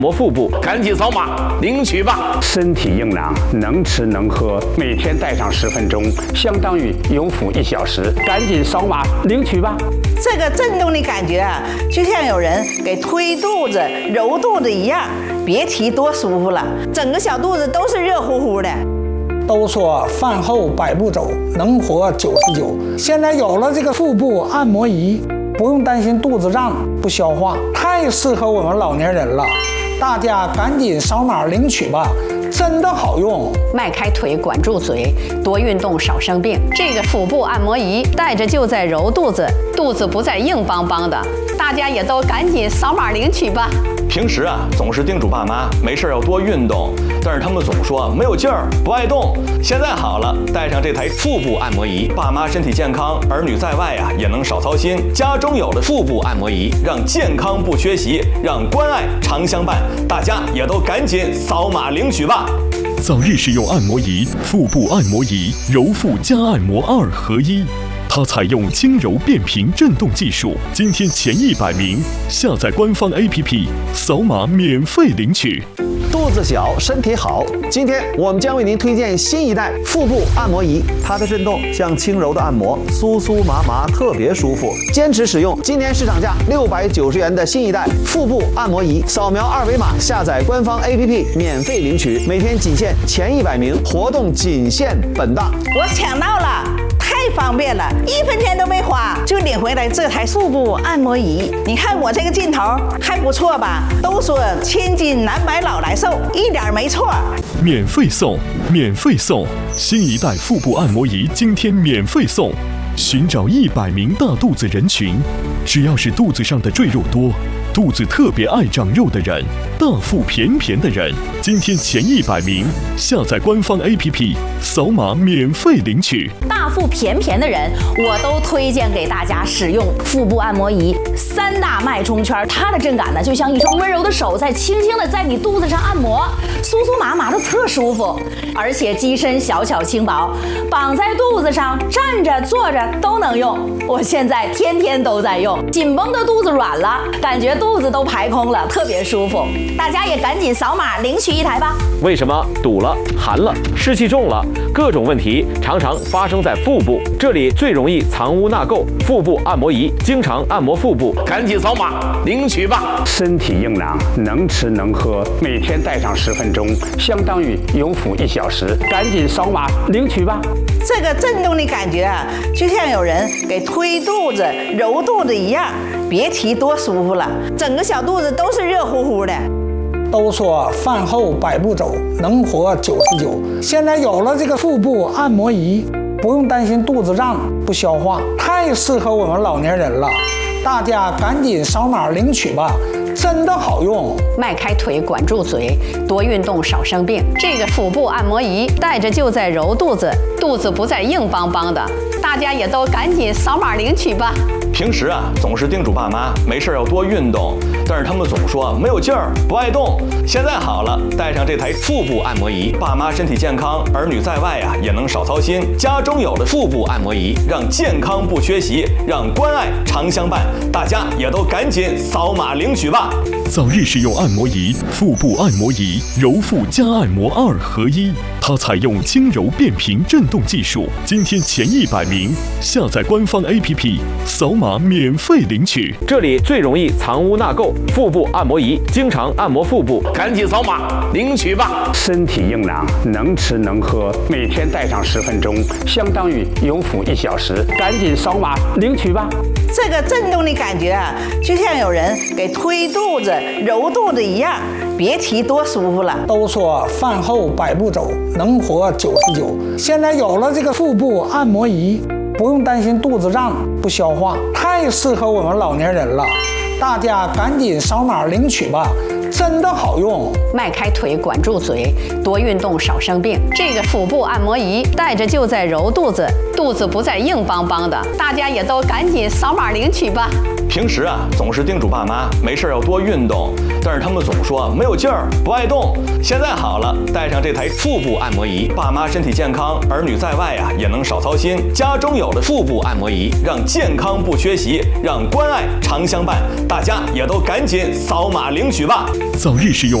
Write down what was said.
摸腹部，赶紧扫码领取吧！ 身体硬朗，能吃能喝，每天带上10分钟，相当于勇腹1小时。赶紧扫码领取吧！ 这个震动的感觉啊，就像有人给推肚子、揉肚子一样，别提多舒服了，整个小肚子都是热乎乎的。 都说饭后100步走，能活99。现在有了这个腹部按摩仪，不用担心肚子胀不消化，太适合我们老年人了。大家赶紧扫码领取吧，真的好用。 迈开腿，管住嘴，多运动少生病。这个腹部按摩仪带着就在揉肚子，肚子不再硬邦邦的。大家也都赶紧扫码领取吧。 平时啊，总是叮嘱爸妈没事要多运动，但是他们总说没有劲儿，不爱动。现在好了，带上这台腹部按摩仪，爸妈身体健康，儿女在外啊也能少操心。家中有了腹部按摩仪，让健康不缺席，让关爱常相伴。大家也都赶紧扫码领取吧。 早日使用按摩仪，腹部按摩仪，揉腹加按摩2合1。它采用轻柔变频震动技术，今天前100名下载官方 APP， 扫码免费领取。 肚子小，身体好。今天我们将为您推荐新一代腹部按摩仪，它的震动像轻柔的按摩，酥酥麻麻，特别舒服。坚持使用，今年市场价690元的新一代腹部按摩仪，扫描2维码下载官方 APP 免费领取，每天仅限前100名，活动仅限本档。 我抢到了！太方便了，1分钱都没花就领回来这台腹部按摩仪。你看我这个劲头还不错吧？都说千金难买老来瘦，一点没错。 免费送，免费送！新一代腹部按摩仪今天免费送。寻找100名大肚子人群，只要是肚子上的赘肉多，肚子特别爱长肉的人，大腹便便的人，今天前100名下载官方 APP， 扫码免费领取。 大腹便便的人，我都推荐给大家使用腹部按摩仪。3大脉冲圈，它的震感呢，就像一双温柔的手在轻轻的在你肚子上按摩，酥酥麻麻的特舒服。而且机身小巧轻薄，绑在肚子上，站着坐着都能用。我现在天天都在用，紧绷的肚子软了，感觉肚子都排空了，特别舒服。大家也赶紧扫码领取一台吧。 为什么堵了、寒了、湿气重了，各种问题常常发生在腹部？这里最容易藏污纳垢，腹部按摩仪经常按摩腹部，赶紧扫码领取吧。 身体硬朗，能吃能喝，每天带上10分钟，相当于勇腹1小时。赶紧扫码领取吧！ 这个震动的感觉啊，就像有人给推肚子、揉肚子一样，别提多舒服了，整个小肚子都是热乎乎的。 都说饭后100步走，能活99。现在有了这个腹部按摩仪，不用担心肚子胀不消化，太适合我们老年人了。大家赶紧扫码领取吧，真的好用。 迈开腿，管住嘴，多运动少生病。这个腹部按摩仪带着就在揉肚子，肚子不再硬邦邦的。大家也都赶紧扫码领取吧。 平时啊，总是叮嘱爸妈没事要多运动，但是他们总说没有劲儿，不爱动。现在好了，带上这台腹部按摩仪，爸妈身体健康，儿女在外啊也能少操心。家中有了腹部按摩仪，让健康不缺席，让关爱常相伴。大家也都赶紧扫码领取吧。 早日使用按摩仪，腹部按摩仪，揉腹加按摩2合1。它采用轻柔变频震动技术，今天前100名下载官方 APP， 扫码免费领取。 这里最容易藏污纳垢，腹部按摩仪经常按摩腹部，赶紧扫码领取吧。 身体硬朗，能吃能喝，每天带上10分钟，相当于勇腹1小时。赶紧扫码领取吧！ 这个震动的感觉啊，就像有人给推肚子、揉肚子一样，别提多舒服了。 都说饭后100步走，能活99。现在有了这个腹部按摩仪，不用担心肚子胀不消化，太适合我们老年人了。大家赶紧扫码领取吧，真的好用。 迈开腿，管住嘴，多运动少生病。这个腹部按摩仪带着就在揉肚子， 肚子不再硬邦邦的。大家也都赶紧扫码领取吧。 平时啊，总是叮嘱爸妈没事要多运动，但是他们总说没有劲儿，不爱动。现在好了，带上这台腹部按摩仪， 爸妈身体健康，儿女在外呀也能少操心。家中有了腹部按摩仪， 让健康不缺席，让关爱常相伴。大家也都赶紧扫码领取吧。 早日使用